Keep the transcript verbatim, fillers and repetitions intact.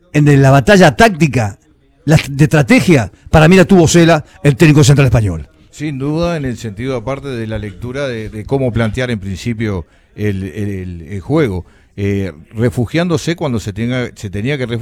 en la batalla táctica, la, de estrategia, para mí la tuvo Cela, el técnico central español. Sin duda, en el sentido aparte de la lectura de, de cómo plantear en principio el, el, el, el juego, eh, refugiándose cuando se, tenga, se tenía que refugiar.